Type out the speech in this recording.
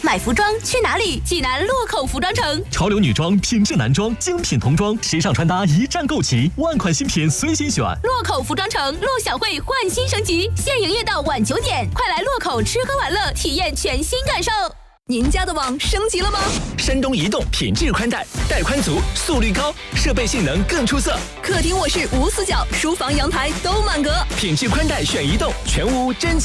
买服装去哪里？济南洛口服装城。 潮流女装、品质男装、精品童装，时尚穿搭一站购齐，万款新品随心选。 洛口服装城陆小慧焕新升级，现营业到晚9点，快来洛口吃喝玩乐，体验全新感受。您家的网升级了吗？ 山东移动品质宽带，带宽足，速率高，设备性能更出色。 客厅卧室无死角，书房阳台都满格。 品质宽带选移动，全屋真。